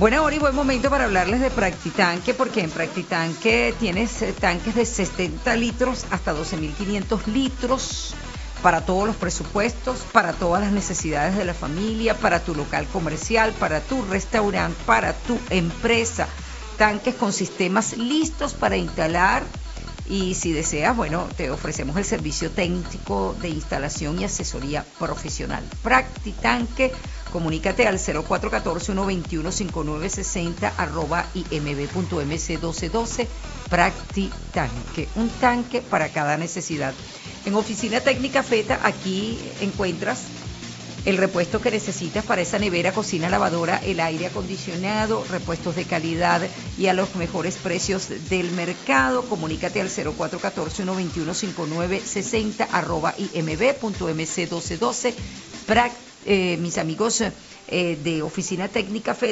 Buena hora y buen momento para hablarles de Practitanque, porque en Practitanque tienes tanques de 70 litros hasta 12.500 litros para todos los presupuestos, para todas las necesidades de la familia, para tu local comercial, para tu restaurante, para tu empresa. Tanques con sistemas listos para instalar. Y si deseas, bueno, te ofrecemos el servicio técnico de instalación y asesoría profesional. Practitanque, comunícate al 0414-121-5960 @imb.mc1212. Practitanque, un tanque para cada necesidad. En Oficina Técnica Feta, aquí encuentras el repuesto que necesitas para esa nevera, cocina, lavadora, el aire acondicionado, repuestos de calidad y a los mejores precios del mercado. Comunícate al 0414-121-5960 @imb.mc1212. Mis amigos de Oficina Técnica Fed